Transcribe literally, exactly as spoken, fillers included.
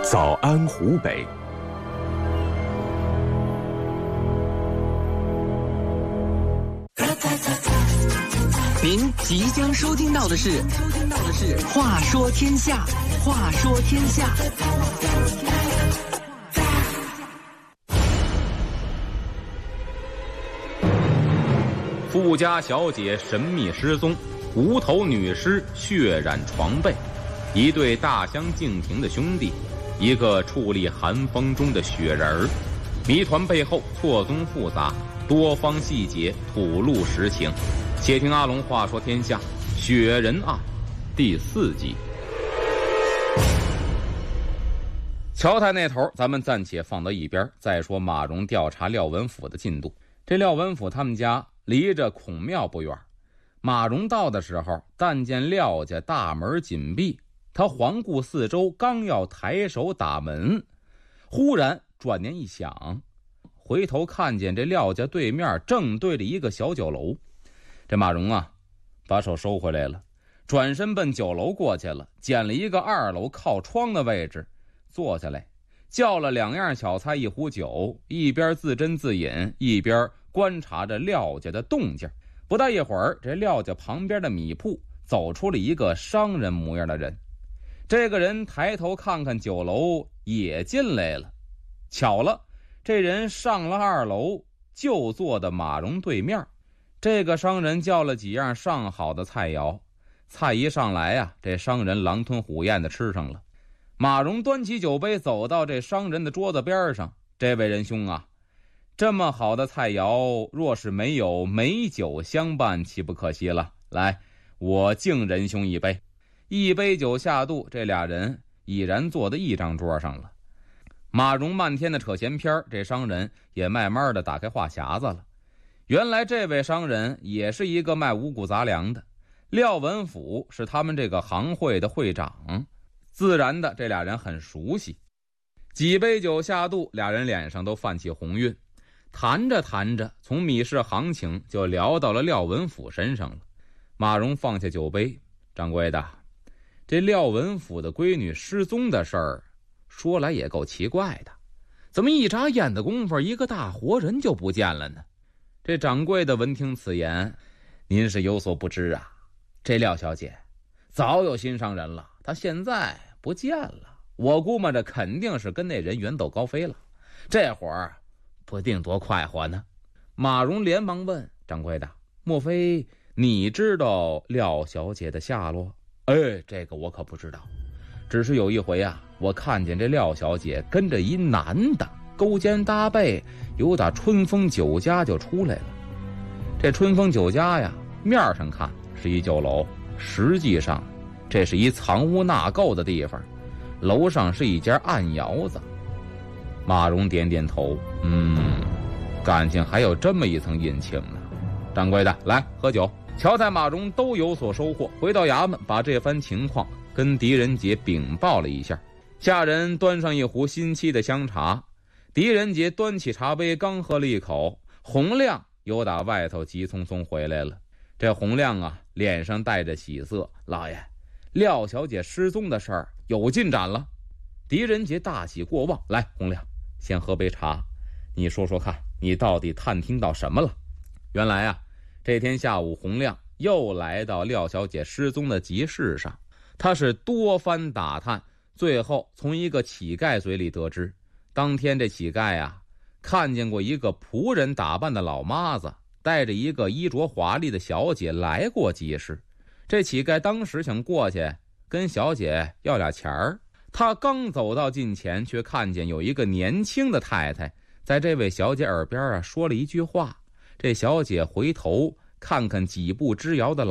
早安湖北。 您即将收听到的是《收听到的是话说天下》，话说天下。 富家小姐神秘失踪，无头女尸血染床背，一对大相径庭的兄弟，一个矗立寒风中的雪人儿。谜团背后错综复杂，多方细节吐露实情。且听阿龙话说天下，雪人案第四集。乔太那头咱们暂且放到一边，再说马蓉调查廖文甫的进度。这廖文甫他们家离着孔庙不远，马蓉到的时候，但见廖家大门紧闭，他环顾四周，刚要抬手打门，忽然转念一想，回头看见这廖家对面正对着一个小酒楼。这马蓉啊，把手收回来了，转身奔酒楼过去了，捡了一个二楼靠窗的位置，坐下来，叫了两样小菜一壶酒，一边自斟自饮，一边观察着廖家的动静。不大一会儿，这廖家旁边的米铺走出了一个商人模样的人。这个人抬头看看酒楼，也进来了。巧了，这人上了二楼，就坐的马蓉对面。这个商人叫了几样上好的菜肴，菜一上来啊，这商人狼吞虎咽的吃上了。马蓉端起酒杯，走到这商人的桌子边上，这位仁兄啊，这么好的菜肴，若是没有美酒相伴，岂不可惜了？来，我敬仁兄一杯。一杯酒下肚，这俩人已然坐在一张桌上了。马蓉漫天的扯闲篇，这商人也慢慢的打开话匣子了。原来这位商人也是一个卖五谷杂粮的，廖文甫是他们这个行会的会长，自然的这俩人很熟悉。几杯酒下肚，俩人脸上都泛起红晕，谈着谈着，从米市行情就聊到了廖文甫身上了。马蓉放下酒杯，掌柜的，这廖文甫的闺女失踪的事儿，说来也够奇怪的，怎么一眨眼的功夫，一个大活人就不见了呢？这掌柜的闻听此言，您是有所不知啊，这廖小姐早有心上人了，她现在不见了，我估摸着肯定是跟那人远走高飞了，这会儿不定多快活呢。马蓉连忙问掌柜的，莫非你知道廖小姐的下落？哎，这个我可不知道，只是有一回啊，我看见这廖小姐跟着一男的勾肩搭背，由打春风酒家就出来了。这春风酒家呀，面上看是一酒楼，实际上这是一藏污纳垢的地方，楼上是一家暗窑子。马蓉点点头，嗯，感情还有这么一层隐情呢。掌柜的，来喝酒。乔太马蓉都有所收获，回到衙门把这番情况跟狄仁杰禀报了一下。下人端上一壶新沏的香茶，狄仁杰端起茶杯，刚喝了一口，洪亮又打外头急匆匆回来了。这洪亮啊，脸上带着喜色，老爷，廖小姐失踪的事儿有进展了。狄仁杰大喜过望，来，洪亮，先喝杯茶，你说说看，你到底探听到什么了？原来啊，这天下午洪亮又来到廖小姐失踪的集市上，他是多番打探，最后从一个乞丐嘴里得知，当天这乞丐啊，看见过一个仆人打扮的老妈子带着一个衣着华丽的小姐来过集市。这乞丐当时想过去跟小姐要俩钱儿，他刚走到近前，却看见有一个年轻的太太在这位小姐耳边啊说了一句话。这小姐回头看看几步之遥的